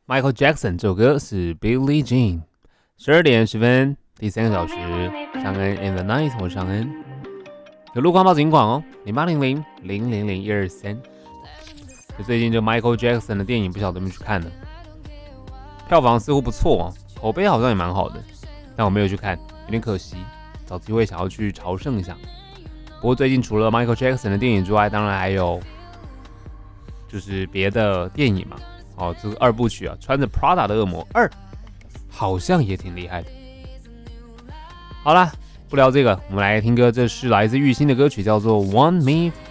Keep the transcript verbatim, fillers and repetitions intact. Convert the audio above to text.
Michael Jackson 这首歌是 Billie Jean。十二点十分，第三个小时，尚恩 in the night， 我是尚恩。有路况报警广哦，零八零零零零零一二三。就最近这 Michael Jackson 的电影，不晓得有没有去看呢？票房似乎不错哦，口碑好像也蛮好的，但我没有去看，有点可惜。找机会想要去朝圣一下。不过最近除了 Michael Jackson 的电影之外，当然还有就是别的电影嘛。哦，这个二部曲啊，穿着 Prada 的恶魔二，好像也挺厉害的。好啦，不聊这个，我们来听歌，这是来自玉兴的歌曲，叫做《Want Me